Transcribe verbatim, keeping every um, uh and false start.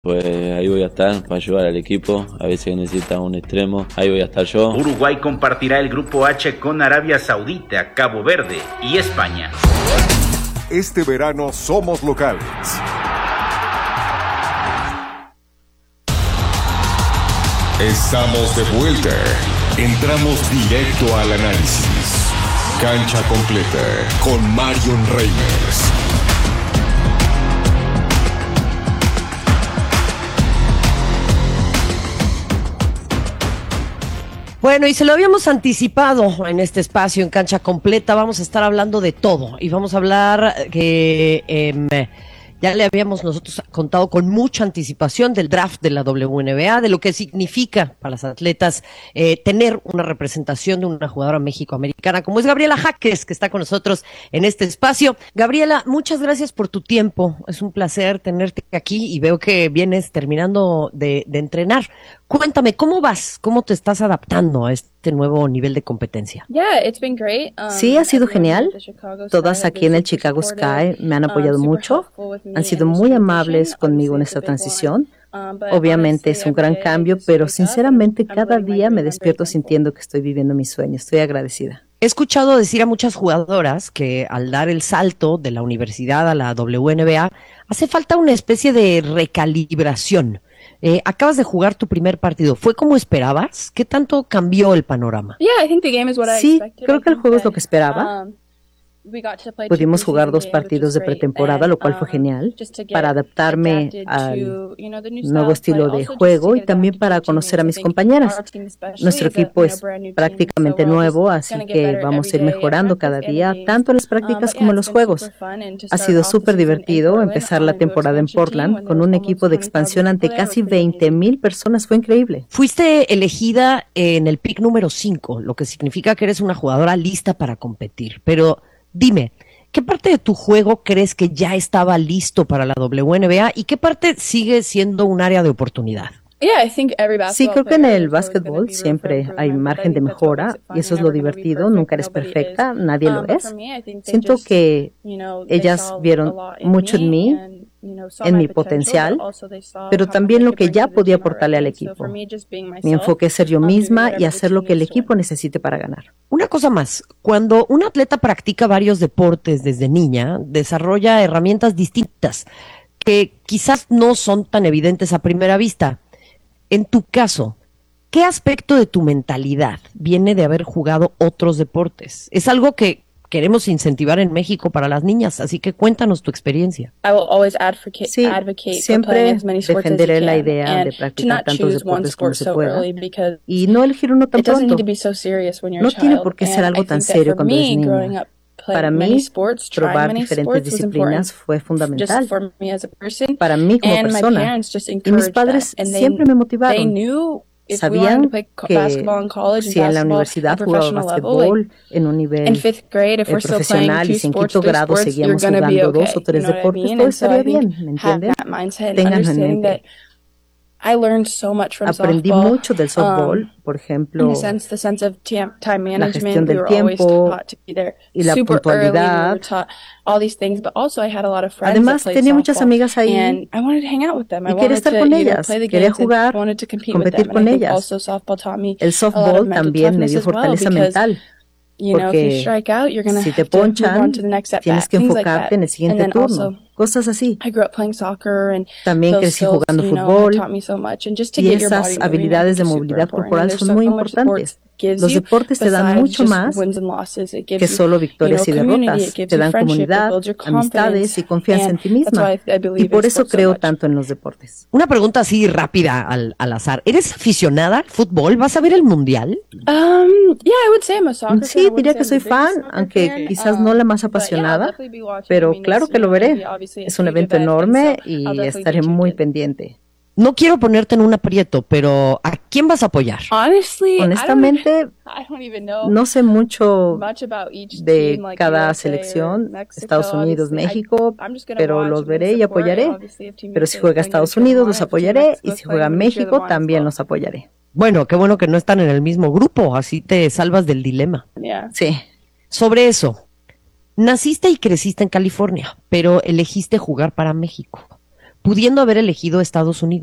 Pues ahí voy a estar para ayudar al equipo, a veces que necesita un extremo, ahí voy a estar yo. Uruguay compartirá el grupo H con Arabia Saudita, Cabo Verde y España. Este verano somos locales. Estamos de vuelta. Entramos directo al análisis. Cancha completa con Marion Reimers. Bueno, y se lo habíamos anticipado en este espacio, en Cancha Completa, vamos a estar hablando de todo, y vamos a hablar que eh, ya le habíamos nosotros contado con mucha anticipación del draft de la W N B A, de lo que significa para las atletas eh, tener una representación de una jugadora mexicoamericana, como es Gabriela Jaques, que está con nosotros en este espacio. Gabriela, muchas gracias por tu tiempo, es un placer tenerte aquí y veo que vienes terminando de, de entrenar. Cuéntame, ¿cómo vas? ¿Cómo te estás adaptando a este nuevo nivel de competencia? Sí, ha sido genial. Todas aquí en el Chicago Sky me han apoyado mucho. Han sido muy amables conmigo en esta transición. Obviamente es un gran cambio, pero sinceramente cada día me despierto sintiendo que estoy viviendo mi sueño. Estoy agradecida. He escuchado decir a muchas jugadoras que al dar el salto de la universidad a la W N B A, hace falta una especie de recalibración. Eh, acabas de jugar tu primer partido. ¿Fue como esperabas? ¿Qué tanto cambió el panorama? Sí, creo que el juego es lo que esperaba. Pudimos jugar dos partidos de pretemporada, lo cual fue genial, para adaptarme al nuevo estilo de juego y también para conocer a mis compañeras. Nuestro equipo es prácticamente nuevo, así que vamos a ir mejorando cada día, tanto en las prácticas como en los juegos. Ha sido súper divertido empezar la temporada en Portland con un equipo de expansión ante casi veinte mil personas. Fue increíble. Fuiste elegida en el pick número cinco, lo que significa que eres una jugadora lista para competir, pero dime, ¿qué parte de tu juego crees que ya estaba listo para la W N B A y qué parte sigue siendo un área de oportunidad? Sí, creo que en el básquetbol siempre hay margen de mejora y eso es lo divertido. Nunca eres perfecta, nadie lo es. Siento que ellas vieron mucho en mí, en mi potencial, pero también lo que ya podía aportarle al equipo. Mi enfoque es ser yo misma y hacer lo que el equipo necesite para ganar. Una cosa más, cuando un atleta practica varios deportes desde niña, desarrolla herramientas distintas que quizás no son tan evidentes a primera vista. En tu caso, ¿qué aspecto de tu mentalidad viene de haber jugado otros deportes? Es algo que queremos incentivar en México para las niñas, así que cuéntanos tu experiencia. Sí, siempre defenderé la idea de practicar tantos deportes como se pueda y no elegir uno tan pronto. No tiene por qué ser algo tan serio cuando eres niña. Para mí, probar diferentes disciplinas fue fundamental. Para mí como persona. Y mis padres siempre me motivaron. Sabían que si en la universidad jugaba básquetbol en un nivel eh, profesional y si en quinto grado seguíamos jugando dos o tres deportes, todo estaría bien, ¿me entienden? Ténganlo en mente. Aprendí mucho del softball, por ejemplo, la gestión del tiempo y la puntualidad. Además, tenía muchas amigas ahí y quería estar con ellas, quería jugar, competir con ellas. El softball también me dio fortaleza mental. Porque si te ponchan, tienes que enfocarte en el siguiente turno. Cosas así. También crecí jugando fútbol y esas habilidades de movilidad corporal son muy importantes. Los deportes te dan mucho más que solo victorias y derrotas. Te dan comunidad, amistades y confianza en ti misma. Y por eso creo tanto en los deportes. Una pregunta así rápida al, al azar. ¿Eres aficionada al fútbol? ¿Vas a ver el mundial? Sí, diría que soy fan, aunque quizás no la más apasionada, pero claro que lo veré. Es un evento enorme y estaré muy pendiente. No quiero ponerte en un aprieto, pero ¿a quién vas a apoyar? Honestamente, no sé mucho de cada selección, Estados Unidos, México, pero los veré y apoyaré. Pero si juega Estados Unidos, los apoyaré, y si juega México, también los apoyaré. Bueno, qué bueno que no están en el mismo grupo, así te salvas del dilema. Sí. Sobre eso, naciste y creciste en California, pero elegiste jugar para México. pudiendo haber elegido Estados Unidos.